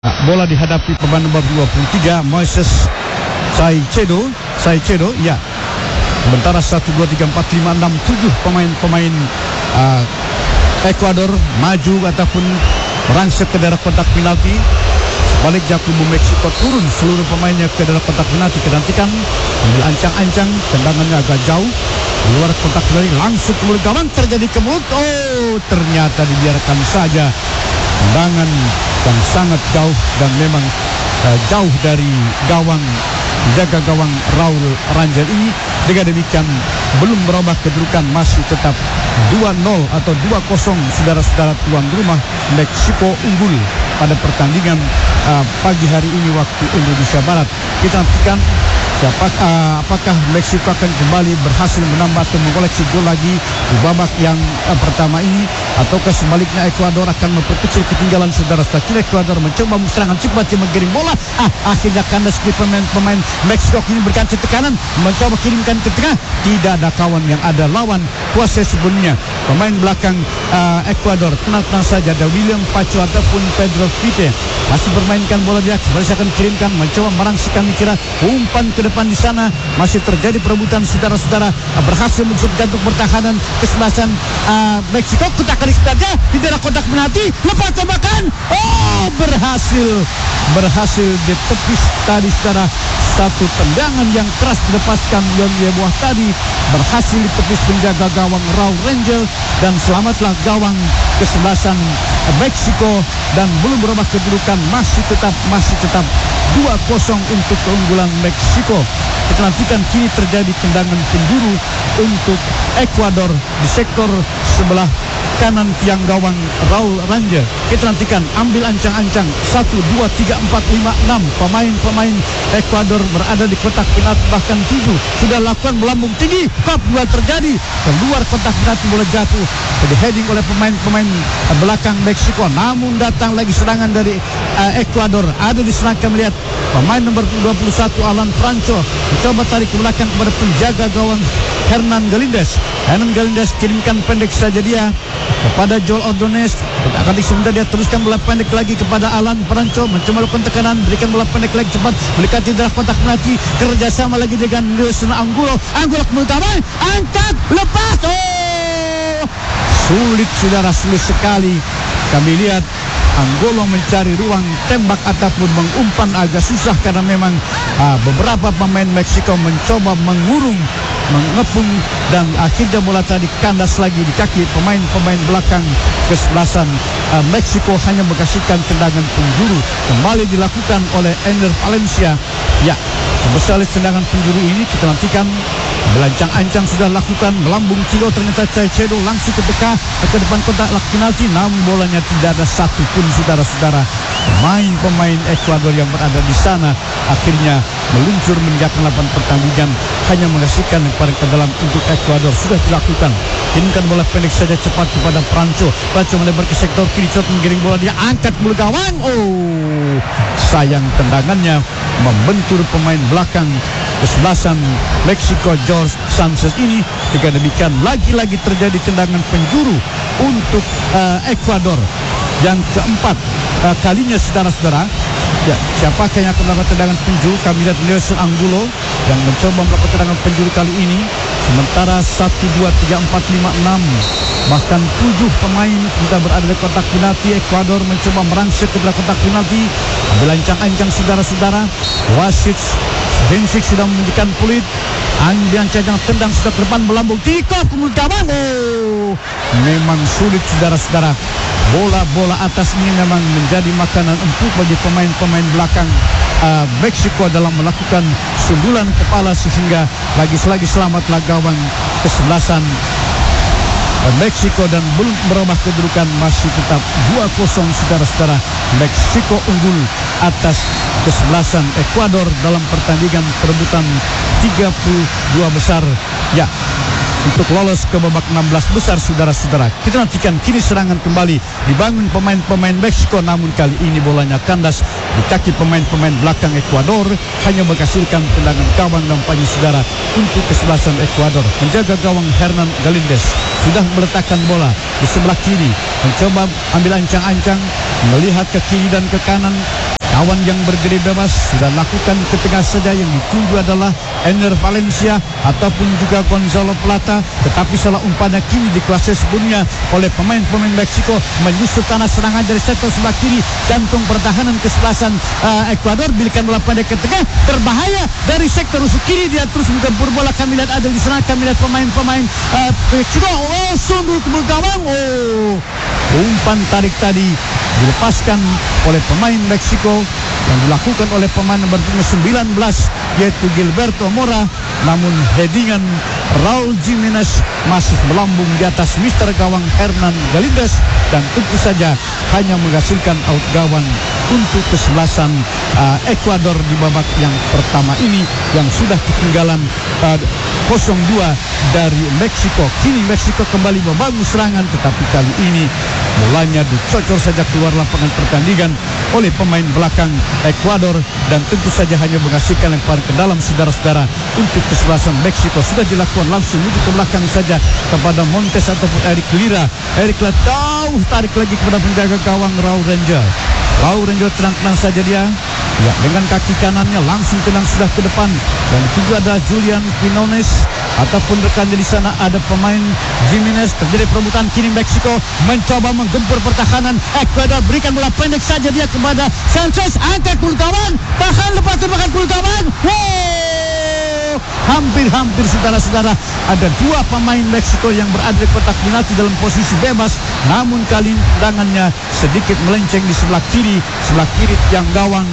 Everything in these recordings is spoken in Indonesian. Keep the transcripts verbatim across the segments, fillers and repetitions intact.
Bola dihadapi pemain nomor dua puluh tiga Moises Caicedo. Caicedo, ya. Sementara satu, dua, tiga, empat, lima, enam, tujuh pemain-pemain uh, Ekuador maju ataupun merangsek ke daerah kotak penalti. Sebaliknya kubu Meksiko turun seluruh pemainnya ke daerah kotak penalti. Kedantikan ambil ancang-ancang, tendangannya agak jauh luar kotak penalti, langsung ke mulut gawang, terjadi ke mulut. Oh, ternyata dibiarkan saja. Tendangan yang sangat jauh dan memang uh, jauh dari gawang, jaga gawang Raul Rangel ini. Dengan demikian belum berubah kedudukan, masih tetap dua nol atau dua kosong saudara-saudara, tuan rumah Meksiko unggul pada pertandingan uh, pagi hari ini waktu Indonesia Barat. Kita nantikan siapa, uh, apakah Meksiko akan kembali berhasil menambah atau mengoleksi gol lagi di babak yang uh, pertama ini, ataukah sebaliknya Ekuador akan memperkecil ketinggalan saudara-saudara. Kini Ekuador mencoba serangan cepat yang menggiring bola. Ah, akhirnya kandas di pemain-pemain Meksiko kini berikan tekanan, mencoba kirimkan ke tengah. Tidak ada kawan yang ada lawan kuasa sebelumnya. Pemain belakang uh, Ekuador tenang-tenang saja, ada William Pacho ataupun Pedro Vite masih bermainkan bola dia. Mereka akan kirimkan, mencoba merangsingkan, dikira umpan ke depan di sana. Masih terjadi perebutan saudara-saudara, uh, berhasil menusuk jantung pertahanan kesebelasan uh, Meksiko. Kotak kali saja di daerah kotak penalti, lepas tembakan. Oh, berhasil berhasil ditepis tadi saudara. Satu tendangan yang keras dilepaskan Yon Yeboah tadi, berhasil ditepis penjaga gawang Raul Rangel, dan selamatlah gawang kesebelasan Meksiko, dan belum berubah kedudukan, masih tetap masih tetap dua kosong untuk keunggulan Meksiko. Kita nantikan kini terjadi tendangan penjuru untuk Ekuador di sektor sebelah kanan tiang gawang Raul Rangel. Kita nantikan ambil ancang-ancang satu, dua, tiga, empat, lima, enam pemain-pemain Ekuador berada di kotak penalti, bahkan tujuh sudah lakukan melambung tinggi. Kop dua terjadi keluar kotak penalti, bola jatuh jadi heading oleh pemain-pemain belakang Meksiko. Namun datang lagi serangan dari uh, Ekuador. Ada di sana kami lihat pemain nomor dua puluh satu Alan Franco mencoba tarik ke belakang kepada penjaga gawang Hernan Galindez. Hernan Galindez kirimkan pendek saja dia kepada Joel Ordonez. Akan sebentar dia teruskan bola pendek lagi kepada Alan Franco, mencoba lakukan tekanan, berikan bola pendek lagi cepat mendekati daerah kotak penalti, kerjasama lagi dengan Nelson Angulo. Angulo kemudian angkat, lepas. Oh, sulit saudara, sulit sekali. Kami lihat Angulo mencari ruang tembak ataupun mengumpan agak susah, karena memang uh, beberapa pemain Meksiko mencoba mengurung, mengepung, dan akhirnya bola tadi kandas lagi di kaki pemain-pemain belakang kesebelasan uh, Meksiko, hanya menghasilkan tendangan penjuru. Kembali dilakukan oleh Ender Valencia. Ya, sebesar tendangan penjuru ini kita nantikan. Belancang-ancang sudah lakukan, melambung tinggi, ternyata Caicedo langsung ke dekat ke depan kotak penalti, namun bolanya tidak ada satu pun saudara-saudara. Pemain-pemain Ekuador yang berada di sana akhirnya meluncur meninggalkan lapangan pertandingan, hanya menghasilkan lemparan ke dalam untuk Ekuador. Sudah dilakukan, kirimkan bola pendek saja cepat kepada Franco. Franco melebar ke sektor kiri, cepat menggiring bola, dia angkat mulut gawang. Oh, sayang tendangannya membentur pemain belakang kesebelasan Meksiko George Sanchez ini. Dengan demikian lagi-lagi terjadi tendangan penjuru untuk uh, Ekuador yang keempat uh, kalinya saudara-saudara. Ya, siapakah yang akan melakukan tendangan penjuru? Kami lihat Nelson Angulo yang mencoba melakukan tendangan penjuru kali ini. Sementara satu, dua, tiga, empat, lima, enam bahkan tujuh pemain sudah berada di kotak penalti. Ekuador mencoba merangsek ke dalam kotak penalti. Ambil ancang-ancang saudara-saudara. Wasit Densik sudah menunjukkan peluit. Ambil ancang-ancang, tendang sudah ke depan, melambung tikoh kemudian gawang. Oh, memang sulit saudara-saudara. Bola-bola atas ini memang menjadi makanan empuk bagi pemain-pemain belakang uh, Meksiko dalam melakukan sundulan kepala, sehingga lagi-lagi selamatlah gawang kesebelasan Meksiko, dan belum berubah kedudukan, masih tetap dua kosong saudara-saudara. Meksiko unggul atas kesebelasan Ekuador dalam pertandingan perebutan tiga puluh dua besar. Ya, untuk lolos ke babak enam belas besar saudara-saudara. Kita nantikan kini serangan kembali dibangun pemain-pemain Meksiko, namun kali ini bolanya kandas di kaki pemain-pemain belakang Ekuador, hanya menghasilkan tendangan gawang nampaknya saudara untuk kesebelasan Ekuador. Menjaga gawang Hernan Galindez sudah meletakkan bola di sebelah kiri, mencoba ambil ancang-ancang, melihat ke kiri dan ke kanan. lawan yang berdiri bebas sudah lakukan ke tengah saja. Yang ditunggu adalah Ener Valencia ataupun juga Gonzalo Plata, tetapi salah umpannya kini dikuasai sebelumnya oleh pemain-pemain Meksiko. Menyusul tanah serangan dari sektor sebelah kiri, jantung pertahanan kesebelasan uh, Ekuador. Bilikan bola pendek ke tengah, berbahaya dari sektor usul kiri, dia terus menggempur bola. Kami lihat ada di sana, kami lihat pemain-pemain uh, Meksiko oh sundul ke gawang. Oh, umpan tarik tadi dilepaskan oleh pemain Meksiko yang dilakukan oleh pemain nomor sembilan belas yaitu Gilberto Mora, namun headingan Raul Jimenez masih melambung di atas mister gawang Hernan Galindez dan tentu saja hanya menghasilkan out gawang untuk kesebelasan uh, Ekuador di babak yang pertama ini yang sudah ketinggalan uh, nol dua dari Meksiko. Kini Meksiko kembali membangun serangan, tetapi kali ini mulanya dicocor saja keluar lapangan pertandingan oleh pemain belakang Ekuador dan tentu saja hanya menghasilkan lemparan ke dalam saudara-saudara untuk kesebelasan Meksiko. Sudah dilakukan langsung untuk ke belakang saja kepada Montes ataupun Eric Lira. Eric Lira jauh tarik lagi kepada penjaga gawang Raul Ranger. Raul Ranger tenang-tenang saja dia. Ya, dengan kaki kanannya langsung tenang sudah ke depan. Dan juga ada Julian Quinones ataupun rekannya di sana ada pemain Jimenez. Terjadi perebutan kini Meksiko mencoba menggempur pertahanan Ekuador. Berikan bola pendek saja dia kepada Sanchez, angkat pul kawan, tahan lepas tembakan pul kawan. Wow! Hampir-hampir saudara-saudara ada dua pemain Meksiko yang berada di kotak penalti dalam posisi bebas, namun kali tendangannya sedikit melenceng di sebelah kiri, sebelah kiri tiang gawang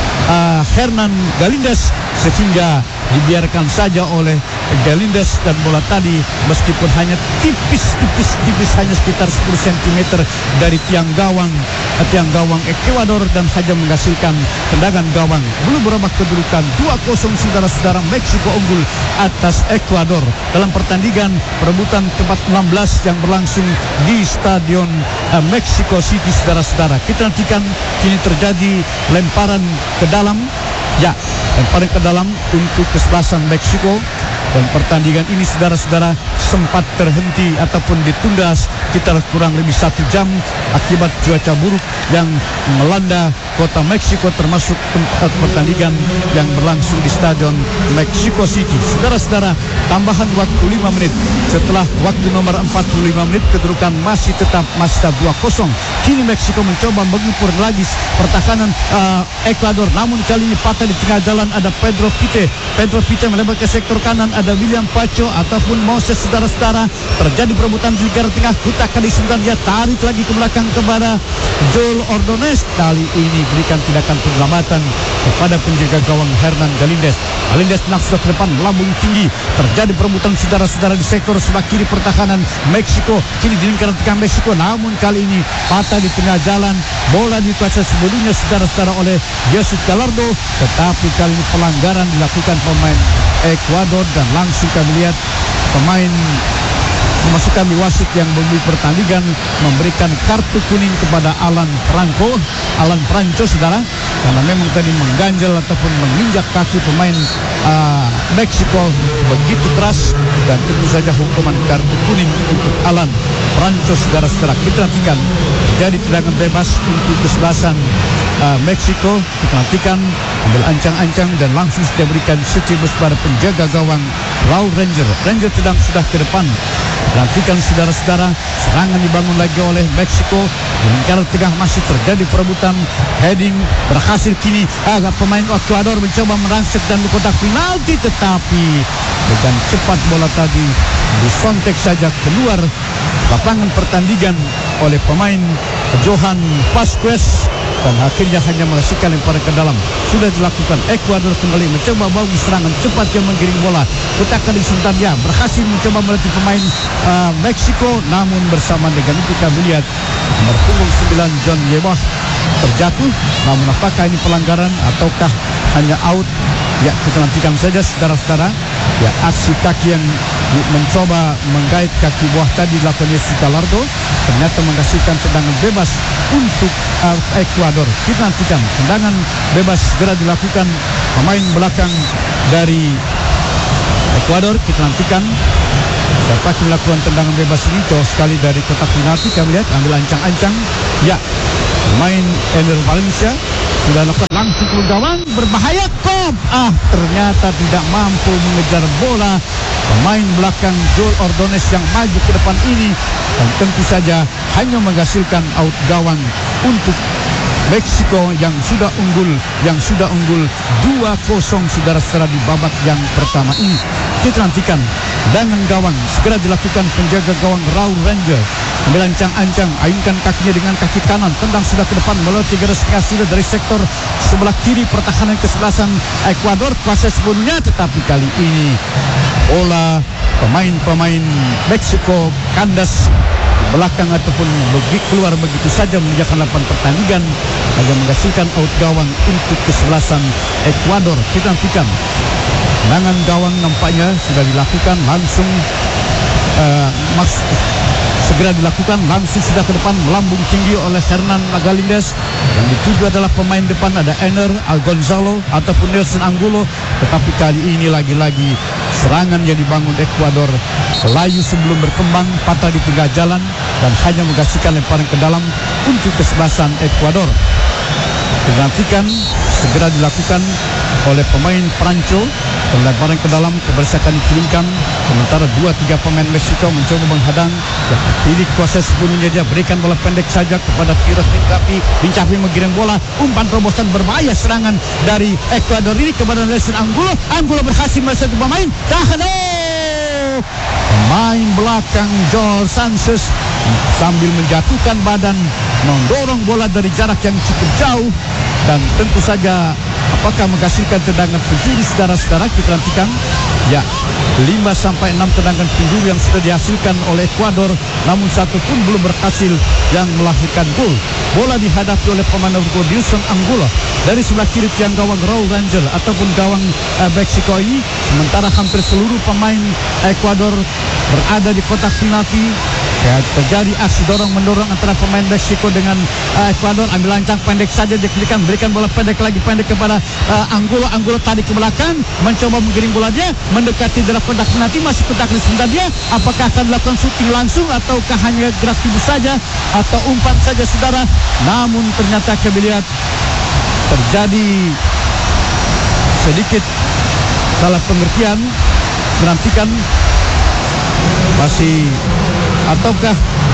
uh, Hernan Galindez, sehingga dibiarkan saja oleh Galindez dan bola tadi meskipun hanya tipis-tipis tipis hanya sekitar sepuluh sentimeter dari tiang gawang eh, tiang gawang Ekuador dan hanya menghasilkan tendangan gawang. Belum berubah kedudukan dua kosong saudara-saudara. Meksiko unggul atas Ekuador dalam pertandingan perebutan tempat enam belas yang berlangsung di Stadion uh, Mexico City saudara-saudara. Kita nantikan kini terjadi lemparan ke dalam. Ya, lemparan ke dalam untuk kesebelasan Meksiko. Dan pertandingan ini saudara-saudara sempat terhenti ataupun ditunda sekitar kurang lebih satu jam akibat cuaca buruk yang melanda kota Meksiko, termasuk tempat pertandingan yang berlangsung di Stadion Mexico City. Saudara-saudara, tambahan waktu lima menit setelah waktu nomor empat puluh lima menit, kedudukan masih tetap masih dua kosong. Kini Meksiko mencoba mengukur lagi pertahanan uh, Ekuador, namun kali ini patah di tengah jalan. Ada Pedro Pite. Pedro Pite melebar ke sektor kanan, ada William Pacho ataupun Moses. Saudara-saudara, terjadi perebutan di garis tengah. Kutakan di sebentar, dia tarik lagi ke belakang kepada Joel Ordonez. Kali ini berikan tindakan penyelamatan kepada penjaga gawang Hernan Galindez. Galindez tenang sudah ke depan, melambung tinggi. Terjadi perebutan saudara-saudara di sektor sebelah kiri pertahanan Meksiko. Kini di lingkaran tengah Meksiko, namun kali ini patah di tengah jalan. Bola dikuasai sebelumnya saudara-saudara oleh Jesus Gallardo, tetapi kali ini pelanggaran dilakukan pemain Ekuador dan langsung kami lihat pemain termasuk kami wasit yang memilih pertandingan memberikan kartu kuning kepada Alan Franco, Alan Franco saudara, karena memang tadi mengganjal ataupun menginjak kaki pemain uh, Meksiko begitu keras, dan tentu saja hukuman kartu kuning untuk Alan Franco saudara-saudara. Kita nantikan jadi tendangan bebas untuk kesebelasan uh, Meksiko. Kita nantikan ambil ancang-ancang dan langsung sudah berikan secibus pada penjaga gawang Raul Ranger. Ranger sedang sudah ke depan. Nantikan saudara-saudara, serangan dibangun lagi oleh Meksiko. Di lingkaran tengah masih terjadi perebutan heading, berhasil kini agak pemain Ekuador mencoba merangsek dan di kotak penalti, tetapi dengan cepat bola tadi disontek saja keluar lapangan pertandingan oleh pemain Johan Vasquez dan akhirnya hanya menghasilkan lemparan ke dalam. Sudah dilakukan. Ekuador kembali mencoba bangun serangan cepat yang menggiring bola. Kutakan di sebentar dia berhasil mencoba melatih pemain uh, Meksiko, namun bersama dengan itu kami lihat nomor punggung sembilan John Yebah terjatuh. Namun apakah ini pelanggaran ataukah hanya out? Ya, kita nantikan saja saudara-saudara. Ya, aksi kaki yang mencoba menggait kaki buah tadi dilakukan Yesus Gallardo ternyata menghasilkan tendangan bebas untuk uh, Ekuador. Kita nantikan tendangan bebas segera dilakukan pemain belakang dari Ekuador. Kita nantikan siapa yang melakukan tendangan bebas ini. Jauh sekali dari kotak penalti kami lihat, ambil ancang-ancang. Ya, pemain Ener Valencia sudah lakukan langsung ke gawang, berbahaya Kop. Ah, ternyata tidak mampu mengejar bola pemain belakang Joel Ordonez yang maju ke depan ini, dan tentu saja hanya menghasilkan out gawang untuk Meksiko yang sudah unggul, yang sudah unggul dua kosong saudara-saudara di babak yang pertama ini. Kita nantikan dengan gawang segera dilakukan penjaga gawang Raul Ranger. Melancang-ancang, ayunkan kakinya dengan kaki kanan, tendang sudah ke depan melalui garis tengah sudah dari sektor sebelah kiri pertahanan kesebelasan Ekuador. Kuasa sepenuhnya, tetapi kali ini bola pemain-pemain Meksiko kandas belakang ataupun begitu keluar begitu saja meninggalkan lapangan pertandingan, hanya menghasilkan out gawang untuk kesebelasan Ekuador. Kita nantikan tendangan gawang nampaknya sudah dilakukan langsung uh, mas, segera dilakukan langsung sudah ke depan, melambung tinggi oleh Hernan Magalindes. Yang dituju adalah pemain depan, ada Ener Gonzalo ataupun Nelson Angulo, tetapi kali ini lagi-lagi serangan yang dibangun Ekuador layu sebelum berkembang, patah di tengah jalan dan hanya menghasilkan lemparan ke dalam untuk kesebelasan Ekuador. Dinantikan segera dilakukan oleh pemain Franco, pelemparan ke dalam kebersakan dikirimkan, sementara dua tiga pemain Meksiko mencoba menghadang. Ya, pilih kuasa sepenuhnya, dia berikan bola pendek saja kepada Piros Bincapi. Bincapi mengirim bola, umpan terobosan berbahaya serangan dari Ekuador ini kepada Nelson Angulo. Angulo berhasil meleset pemain, tahan. Oh! Pemain belakang Jorge Sanchez sambil menjatuhkan badan mendorong bola dari jarak yang cukup jauh, dan tentu saja apakah menghasilkan tendangan penjuru saudara-saudara. Kita nantikan. Ya, lima sampai enam tendangan penjuru yang sudah dihasilkan oleh Ekuador, namun satu pun belum berhasil yang melahirkan gol. Bola dihadapi oleh pemain Nelson Angulo dari sebelah kiri tiang gawang Raul Rangel ataupun gawang uh, Meksiko ini, sementara hampir seluruh pemain Ekuador berada di kotak penalti. Ya, terjadi aksi dorong-mendorong antara pemain Meksiko dengan uh, Ekuador. Ambil lancang pendek saja dikelikan, berikan bola pendek lagi pendek kepada uh, Angulo. Angulo tadi ke belakang, mencoba menggiring bola dia, mendekati dalam kotak penalti, masih kotak sebentar dia. Apakah akan dilakukan shooting langsung ataukah hanya gerak tubuh saja atau umpan saja saudara? Namun ternyata kami lihat terjadi sedikit salah pengertian. Menantikan masih ataukah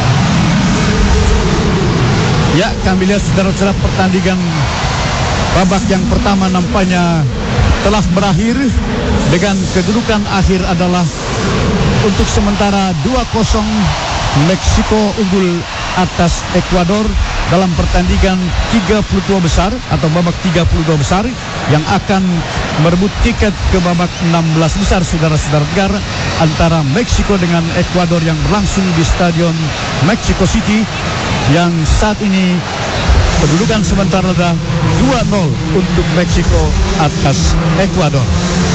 ya, kami lihat saudara-saudara pertandingan babak yang pertama nampaknya telah berakhir dengan kedudukan akhir adalah untuk sementara dua kosong Meksiko unggul atas Ekuador dalam pertandingan tiga puluh dua besar atau babak tiga puluh dua besar yang akan merebut tiket ke babak enam belas besar saudara-saudara negara antara Meksiko dengan Ekuador yang berlangsung di Stadion Mexico City, yang saat ini kedudukan sementara ada dua nol untuk Meksiko atas Ekuador.